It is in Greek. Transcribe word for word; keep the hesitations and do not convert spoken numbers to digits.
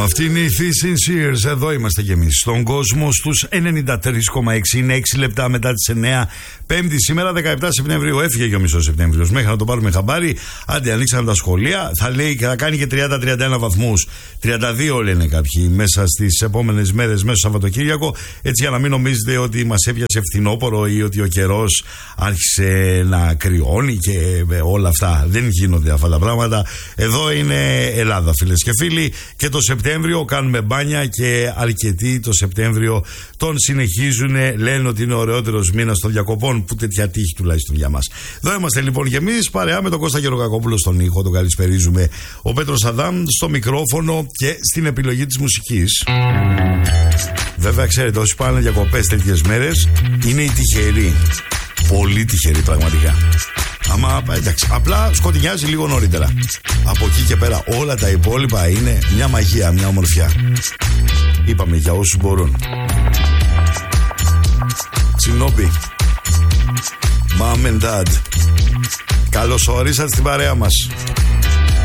Αυτή είναι η Thee Sinceres. Εδώ είμαστε κι εμείς στον κόσμο στους ενενήντα τρία κόμμα έξι. Είναι έξι λεπτά μετά τις εννιά. Πέμπτη σήμερα, δεκαεπτά Σεπτεμβρίου. Έφυγε και ο μισός Σεπτέμβριος. Μέχρι να το πάρουμε χαμπάρι. Άντε, ανοίξαν τα σχολεία. Θα λέει και θα κάνει και τριάντα με τριάντα ένα βαθμούς. τριάντα δύο λένε κάποιοι μέσα στις επόμενες μέρες, μέσα στο Σαββατοκύριακο. Έτσι, για να μην νομίζετε ότι μας έπιασε φθινόπωρο ή ότι ο καιρός άρχισε να κρυώνει και όλα αυτά. Δεν γίνονται αυτά τα πράγματα. Εδώ είναι Ελλάδα, φίλες και φίλοι. Και το Σεπτέμβριο κάνουμε μπάνια και αρκετοί το Σεπτέμβριο τον συνεχίζουν. Λένε ότι είναι ο ωραιότερος μήνας των διακοπών, που τέτοια τύχη τουλάχιστον για μας. Εδώ είμαστε λοιπόν και εμείς, παρέα με τον Κώστα Γεροκακόπουλο στον ήχο, τον καλησπερίζουμε. Ο Πέτρος Αδάμ στο μικρόφωνο και στην επιλογή της μουσικής. Βέβαια, ξέρετε, όσοι πάνε διακοπές τέτοιες μέρες είναι οι τυχεροί. Πολύ τυχεροί, πραγματικά. Άμα, εντάξει, απλά σκοτεινιάζει λίγο νωρίτερα. Από εκεί και πέρα όλα τα υπόλοιπα είναι μια μαγεία, μια ομορφιά. Είπαμε για όσους μπορούν. Τσινόμπι, Mom and Dad, καλώς ορίσατε στην παρέα μας.